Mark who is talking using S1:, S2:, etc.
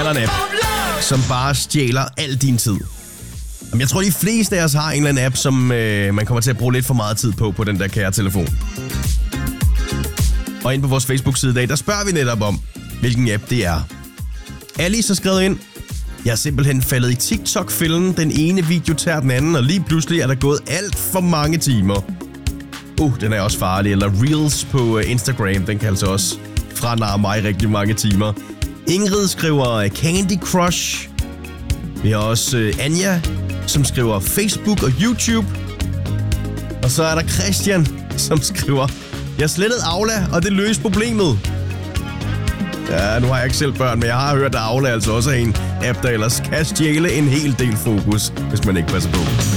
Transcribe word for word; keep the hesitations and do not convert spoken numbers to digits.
S1: eller en app, som bare stjæler al din tid. Jeg tror, de fleste af os har en eller anden app, som øh, man kommer til at bruge lidt for meget tid på, på den der kære telefon. Og inde på vores Facebook-side i dag, der spørger vi netop om, hvilken app det er. Alice har skrevet ind: jeg er simpelthen faldet i TikTok-fælden. Den ene video tager den anden, og lige pludselig er der gået alt for mange timer. Uh, den er også farlig. Eller Reels på Instagram, den kan altså også franarre mig rigtig mange timer. Ingrid skriver Candy Crush. Vi har også uh, Anja, som skriver Facebook og YouTube. Og så er der Christian, som skriver: jeg slettede Aula, og det løste problemet. Ja, nu har jeg ikke selv børn, men jeg har hørt, at Aula altså også er en app, der ellers kan stjæle en hel del fokus, hvis man ikke passer på.